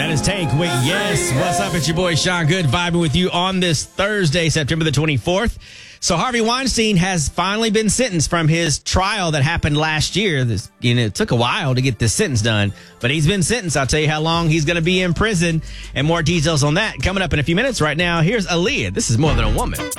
That is Tank with Yes. What's up? It's your boy Sean Good vibing with you on this Thursday, September the 24th. So Harvey Weinstein has finally been sentenced from his trial that happened last year. It took a while to get this sentence done, but he's been sentenced. I'll tell you how long he's going to be in prison and more details on that coming up in a few minutes. Right now, here's Aaliyah. This is More Than a Woman.